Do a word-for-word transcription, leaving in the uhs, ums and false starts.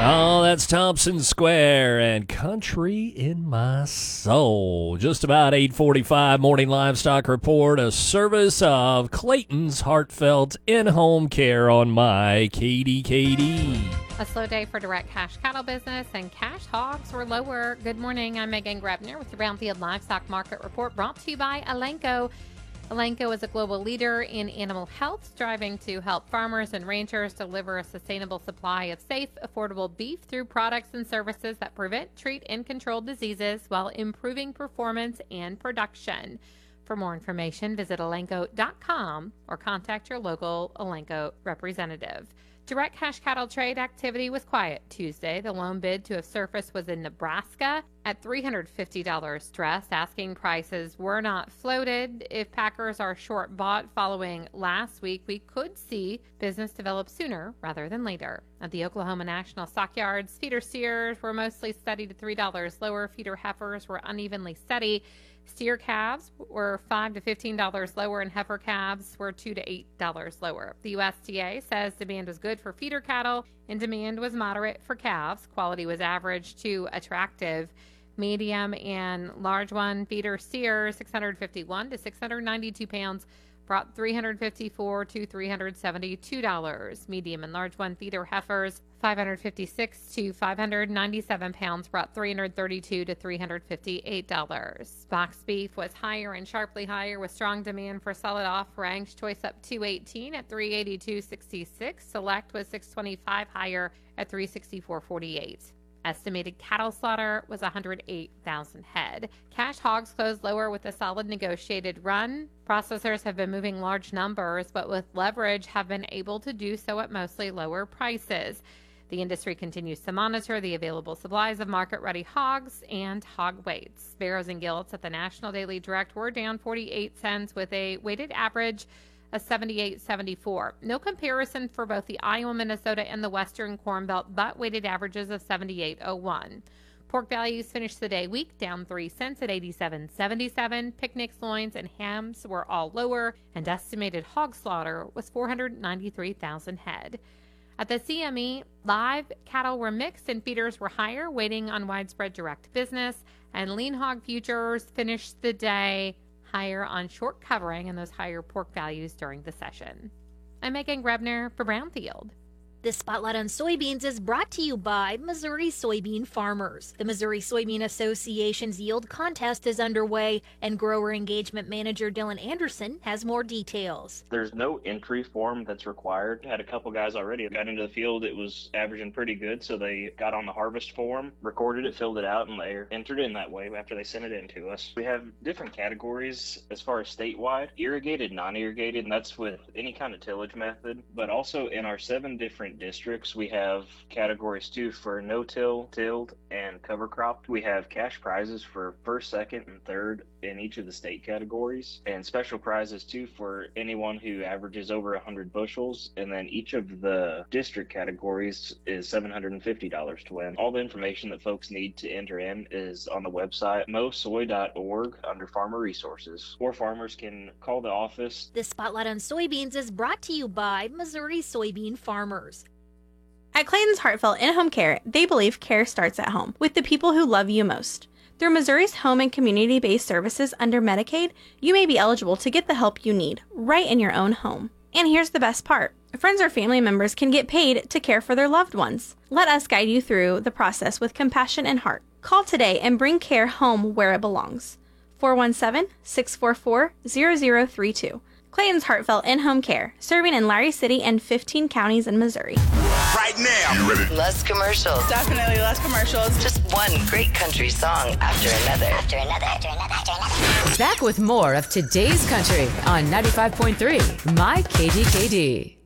Oh, that's Thompson Square and Country in My Soul. Just about eight forty-five Morning Livestock Report, a service of Clayton's Heartfelt In-Home Care on my K D K D. A slow day for direct cash cattle business and cash hogs were lower. Good morning. I'm Megan Grebner with the Brownfield Livestock Market Report, brought to you by Elanco. Elanco is a global leader in animal health, striving to help farmers and ranchers deliver a sustainable supply of safe, affordable beef through products and services that prevent, treat, and control diseases while improving performance and production. For more information, visit elanco dot com or contact your local Elanco representative. Direct cash cattle trade activity was quiet Tuesday. The lone bid to have surfaced was in Nebraska at three hundred fifty dollars stressed. Asking prices were not floated. If packers are short bought following last week, we could see business develop sooner rather than later. At the Oklahoma National Stockyards, feeder steers were mostly steady to three dollars lower. Feeder heifers were unevenly steady. Steer calves were five to fifteen dollars lower, and heifer calves were two to eight dollars lower. The U S D A says demand was good for feeder cattle and demand was moderate for calves. Quality was average to attractive. Medium and large one feeder steers, six hundred fifty-one to six hundred ninety-two pounds, brought three hundred fifty-four to three hundred seventy-two dollars. Medium and large one feeder heifers, five hundred fifty-six to five hundred ninety-seven pounds, brought three hundred thirty-two to three hundred fifty-eight dollars. Box beef was higher and sharply higher with strong demand for solid off-range. Choice up two eighteen at three eighty-two sixty-six. Select was six twenty-five higher at three sixty-four forty-eight. Estimated cattle slaughter was one hundred eight thousand head. Cash hogs closed lower with a solid negotiated run. Processors have been moving large numbers, but with leverage have been able to do so at mostly lower prices. The industry continues to monitor the available supplies of market-ready hogs and hog weights. Barrows and gillets at the National Daily Direct were down forty-eight cents with a weighted average of seventy-eight seventy-four. No comparison for both the Iowa, Minnesota, and the Western Corn Belt, but weighted averages of seventy-eight oh one. Pork values finished the day weak, down three cents at eighty-seven seventy-seven. Picnics, loins, and hams were all lower, and estimated hog slaughter was four hundred ninety-three thousand head. At the C M E, live cattle were mixed and feeders were higher, waiting on widespread direct business, and lean hog futures finished the day higher on short covering and those higher pork values during the session. I'm Megan Grebner for Brownfield. This Spotlight on Soybeans is brought to you by Missouri Soybean Farmers. The Missouri Soybean Association's yield contest is underway, and Grower Engagement Manager Dylan Anderson has more details. There's no entry form that's required. Had a couple guys already got into the field. It was averaging pretty good, so they got on the harvest form, recorded it, filled it out, and they entered it in that way after they sent it in to us. We have different categories as far as statewide: irrigated, non-irrigated, and that's with any kind of tillage method. But also in our seven different districts, we have categories too for no-till, tilled, and cover crop. We have cash prizes for first, second, and third in each of the state categories, and special prizes too for anyone who averages over one hundred bushels. And then each of the district categories is seven hundred fifty dollars to win. All the information that folks need to enter in is on the website mosoy dot org under Farmer Resources, or farmers can call the office. This Spotlight on Soybeans is brought to you by Missouri Soybean Farmers. At Clayton's Heartfelt In-Home Care, they believe care starts at home, with the people who love you most. Through Missouri's home and community-based services under Medicaid, you may be eligible to get the help you need right in your own home. And here's the best part. Friends or family members can get paid to care for their loved ones. Let us guide you through the process with compassion and heart. Call today and bring care home where it belongs. four one seven, six four four, zero zero three two. Clayton's Heartfelt In-Home Care, serving in Larry City and fifteen counties in Missouri. Right now. You ready? Less commercials. Definitely less commercials. Just one great country song after another. After another. After another. After another. Back with more of today's country on ninety-five point three My K D K D.